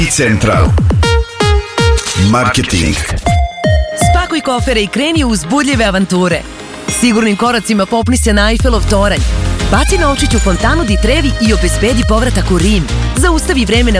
Central Marketing. Spakuj kofere i kreni u uzbudljive avanture. Sigurnim koracima popni se na Eiffelov toranj. Baci novčić u fontanu di Trevi i obezbedi povratak u Rim. Zaustavi vreme na